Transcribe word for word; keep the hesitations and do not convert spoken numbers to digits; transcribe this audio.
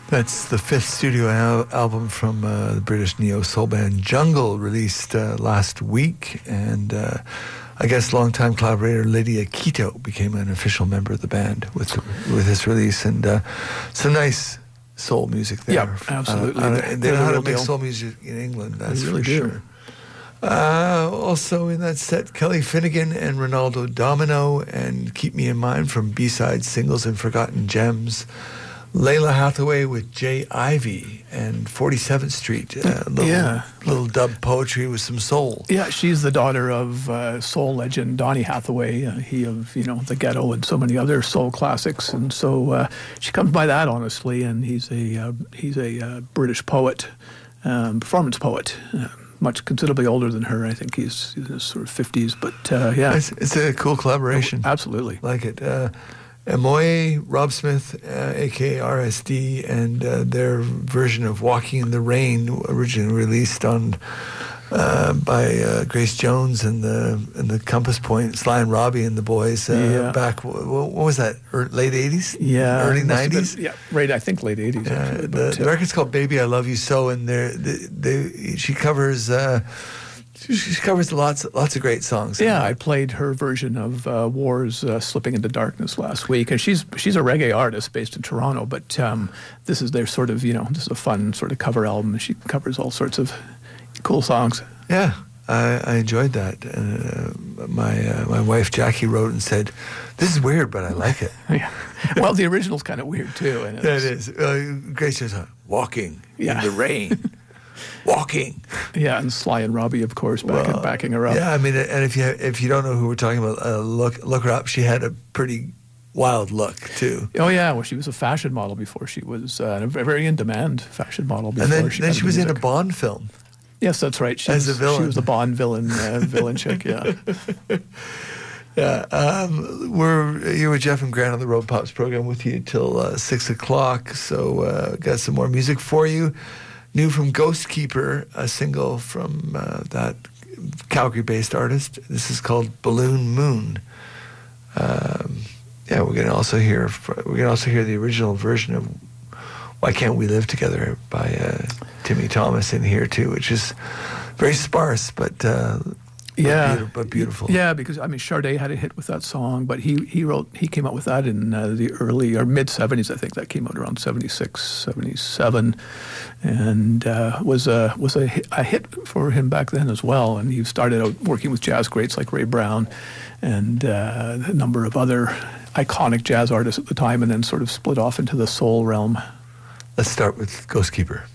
That's the fifth studio al- album from uh, the British neo-soul band Jungle, released uh, last week. And uh, I guess longtime collaborator Lydia Quito became an official member of the band with the, with this release. And uh, some nice soul music there. Yeah, absolutely. Uh, uh, They're, they know how to make deal. soul music in England, that's they really for do. sure. Uh, also in that set, Kelly Finnegan and Ronaldo Domino and Keep Me in Mind from B-side singles and Forgotten Gems. Layla Hathaway with Jay Ivy and forty-seventh Street. Uh, little, yeah. little dub poetry with some soul. Yeah, she's the daughter of uh, soul legend Donny Hathaway, uh, he of, you know, The Ghetto and so many other soul classics. And so uh, she comes by that, honestly, and he's a, uh, he's a uh, British poet, um, performance poet. Uh, much considerably older than her. I think he's, he's in his sort of fifties, but uh, yeah. It's, it's a cool collaboration. Oh, absolutely. Like it. Uh, Amoye, Rob Smith, uh, a k a. R S D, and uh, their version of Walking in the Rain, originally released on uh, by uh, Grace Jones and the and the Compass Point, Sly and Robbie and the boys uh, Yeah. back, what, what was that, er, late eighties? Yeah. Early must have been- nineties? Yeah, right, I think late eighties. Uh, actually, the, but, the uh, record's called Baby, I Love You So, and they're, they, they, she covers... Uh, She covers lots, lots of great songs. Yeah, I played her version of uh, War's uh, "Slipping into Darkness" last week, and she's she's a reggae artist based in Toronto. But um, this is their sort of, you know, this is a fun sort of cover album. She covers all sorts of cool songs. Yeah, I, I enjoyed that. Uh, my uh, my wife Jackie wrote and said, "This is weird, but I like it." Yeah. Well, the original's kind of weird too. And That is. Uh, Grace just uh, walking Yeah. in the rain. Walking. Yeah, and Sly and Robbie, of course, back, Well, backing her up. Yeah, I mean, and if you if you don't know who we're talking about, uh, look look her up. She had a pretty wild look too. Oh yeah, well, she was a fashion model before she was uh, a very in-demand fashion model. Before And then, she then got she into was in a music. Bond film. Yes, that's right. She as was, a villain. She was the Bond villain, uh, villain chick. Yeah. Yeah, um, we're here with Jeff and Grant on the Road Pops program with you till uh, six o'clock. So uh, got some more music for you. New from Ghost Keeper, a single from uh, that Calgary-based artist. This is called Balloon Moon. Um, yeah, we're gonna also hear we're gonna also hear the original version of Why Can't We Live Together by uh, Timmy Thomas in here too, which is very sparse, but uh, Yeah, but, beautiful, but beautiful. Yeah, because I mean, Sade had a hit with that song, but he he wrote he came out with that in uh, the early or mid seventies. I think that came out around seventy-six, seventy-seven, and uh, was a was a hit, a hit for him back then as well. And he started out working with jazz greats like Ray Brown and uh, a number of other iconic jazz artists at the time, and then sort of split off into the soul realm. Let's start with Ghost Keeper.